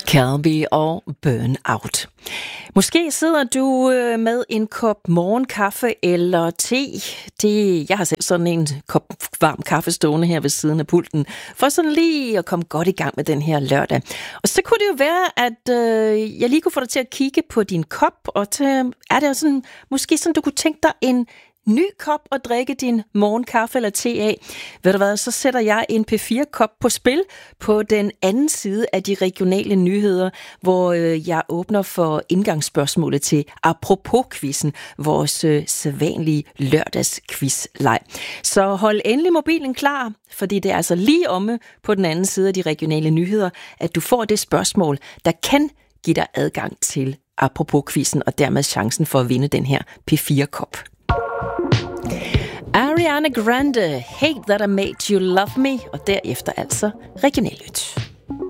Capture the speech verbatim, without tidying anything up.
Calby og Burn Out. Måske sidder du med en kop morgenkaffe eller te. Det, jeg har selv sådan en kop varm kaffe stående her ved siden af pulten, for sådan lige at komme godt i gang med den her lørdag. Og så kunne det jo være, at øh, jeg lige kunne få dig til at kigge på din kop, og til, er det sådan, måske sådan, du kunne tænke dig en ny kop og drikke din morgenkaffe eller te af. Ved du hvad, så sætter jeg en P fire kop på spil på den anden side af de regionale nyheder, hvor øh, jeg åbner for indgangsspørgsmålet til Apropos-quizzen, vores øh, sædvanlige lørdagsquiz-leg. Så hold endelig mobilen klar, fordi det er altså lige omme på den anden side af de regionale nyheder, at du får det spørgsmål, der kan give dig adgang til Apropos-quizzen, og dermed chancen for at vinde den her P fire kop. Ariana Grande, Hate That I Made You Love Me, og derefter altså Regionalnyt.